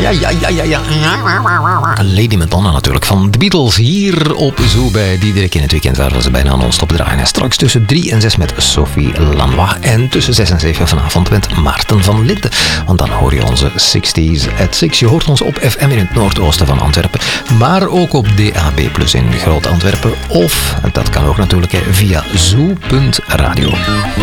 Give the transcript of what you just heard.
Ja. Lady Madonna natuurlijk, van de Beatles. Hier op Zoo bij Diederik in het weekend, waar ze bijna non-stop draaien. En straks tussen 3 en 6 met Sophie Lanois. En tussen 6 en 7 vanavond met Maarten van Linden. Want dan hoor je onze 60s at 6. Je hoort ons op FM in het noordoosten van Antwerpen. Maar ook op DAB+ in Groot Antwerpen. Of, dat kan ook natuurlijk, via zoo.radio.